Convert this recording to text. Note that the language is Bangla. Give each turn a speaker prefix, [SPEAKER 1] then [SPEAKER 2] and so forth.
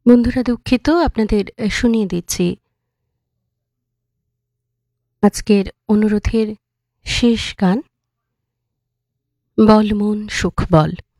[SPEAKER 1] বন্ধুরা দুঃখিত আপনাদের শুনিয়ে দিচ্ছি আজকের অনুরোধের শেষ গান বল মন সুখ বল।